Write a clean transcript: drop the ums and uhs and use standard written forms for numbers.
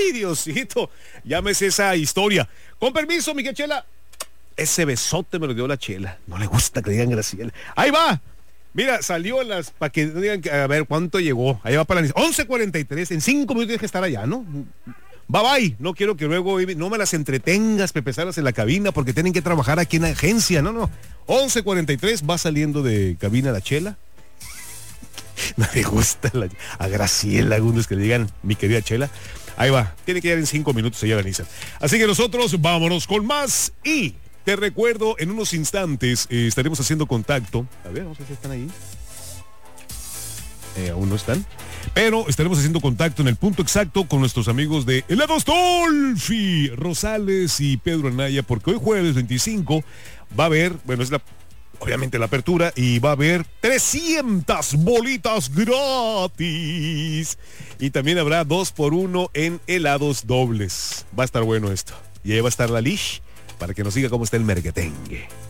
Ay, Diosito, llámese esa historia. Con permiso, mi Chela. Ese besote me lo dio la Chela. No le gusta que digan Graciela. Ahí va. Mira, salió para que digan, a ver cuánto llegó. Ahí va para la 11:43. En 5 minutos tienes que estar allá, ¿no? Bye bye. No quiero que luego no me las entretengas, Pepe Salas en la cabina, porque tienen que trabajar aquí en la agencia. No. 11:43 va saliendo de cabina la Chela. No le gusta a Graciela algunos que le digan mi querida Chela. Ahí va. Tiene que llegar en 5 minutos, ella organiza. Así que nosotros vámonos con más y... Te recuerdo, en unos instantes estaremos haciendo contacto. A ver, vamos a ver si están ahí. Aún no están. Pero estaremos haciendo contacto en el punto exacto con nuestros amigos de Helados Dolphy, Rosales y Pedro Anaya, porque hoy jueves 25 va a haber, bueno, es obviamente la apertura y va a haber 300 bolitas gratis. Y también habrá 2x1 en helados dobles. Va a estar bueno esto. Y ahí va a estar la Lish para que nos diga cómo está el merquetengue.